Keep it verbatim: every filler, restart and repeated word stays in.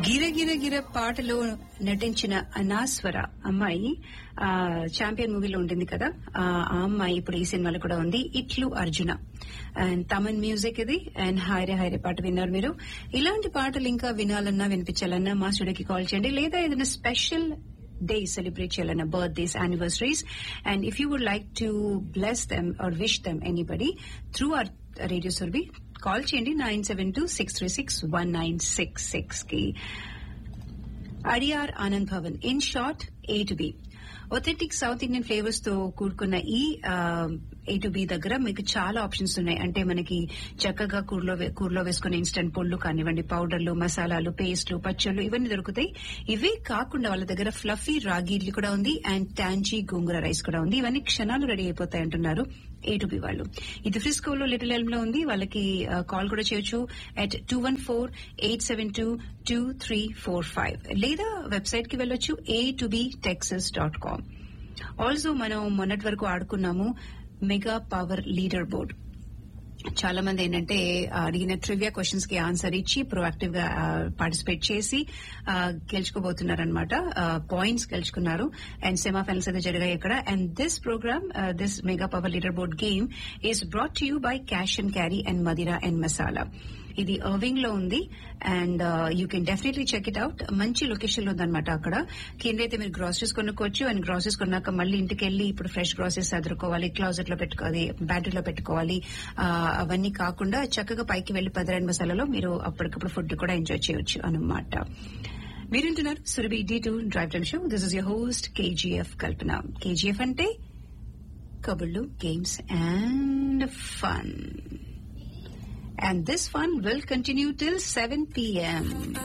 గిర గిర గిర పాటలో నటించిన అనాస్వర అమ్మాయి ఛాంపియన్ మూవీలో ఉంటుంది కదా, ఆ అమ్మాయి ఇప్పుడు ఈ సినిమాలో కూడా ఉంది. ఇట్లు అర్జున అండ్ తమన్ మ్యూజిక్ ఇది. అండ్ హైరే హైరే పాట విన్నారు మీరు. ఇలాంటి పాటలు ఇంకా వినాలన్నా వినిపించాలన్నా మా స్టూడియోకి కాల్ చేయండి, లేదా ఏదైనా special days celebrate chelana birthdays, anniversaries, and if you would like to bless them or wish them anybody through our radio survey, call cheyandi nine seven two six three six one nine six six ki. Adiyar Anand Bhavan, in short A to B, authentic South Indian flavors తో కూడుకున్న ఈ A to be దగ్గర మీకు చాలా options ఉన్నాయి. అంటే మనకి చక్కగా కూరలో కూరలో వేసుకునే ఇన్స్టెంట్ పొళ్ళు కానివ్వండి, పౌడర్లు, మసాలాలు, పేస్ట్లు, పచ్చళ్ళు ఇవన్నీ దొరుకుతాయి. ఇవే కాకుండా వాళ్ళ దగ్గర ఫ్లఫీ రాగి ఇడ్లీ కూడా ఉంది అండ్ టాంజీ గోంగూర రైస్ కూడా ఉంది. ఇవన్నీ క్షణాలు రెడీ అయిపోతాయి అంటున్నారు ఏ టు బి వాళ్ళు. ఇది ఫ్రిస్కోలో లిటిల్ ఎల్మ్ లో ఉంది. వాళ్ళకి కాల్ కూడా చేయొచ్చు at two one four eight seven two two three four five, లేదా వెబ్సైట్ కి వెళ్ళొచ్చు A to be Texas dot com. Also మనం మొన్నటి వరకు ఆడుకున్నాము మెగా పవర్ లీడర్ బోర్డ్. చాలా మంది ఏంటంటే అడిగిన ట్రివియా క్వశ్చన్స్ కి ఆన్సర్ ఇచ్చి ప్రొయాక్టివ్ గా పార్టిసిపేట్ చేసి గెలుచుకోబోతున్నారనమాట. పాయింట్స్ గెలుచుకున్నారు అండ్ సెమీఫైనల్స్ అయితే జరిగాయి ఇక్కడ. And this programme, this mega power leader board game is brought to you by cash and carry and Madira and masala. ఇది అర్వింగ్ లో ఉంది and you can definitely check it out. మంచి location లో ఉందన్నమాట. అక్కడ కింద అయితే మీరు గ్రాసరీస్ కొనుక్కోవచ్చు అండ్ గ్రాసరీస్ కొన్నాక మళ్ళీ ఇంటికి వెళ్ళి ఇప్పుడు ఫ్రెష్ గ్రాసరీస్ సదురుకోవాలి, క్లాజెట్ లో పెట్టుకోవాలి, బ్యాటరీలో పెట్టుకోవాలి. అవన్నీ కాకుండా చక్కగా పైకి వెళ్లి పదరాని మసాలాలో మీరు అప్పటికప్పుడు ఫుడ్ కూడా ఎంజాయ్ చేయొచ్చు అన్నమాట. మీరు వింటున్నారు Surabhi D two drive time show. This is your host KGF Kalpana. KGF అంటే కబుర్లు, games and fun. And this fun will continue till seven p m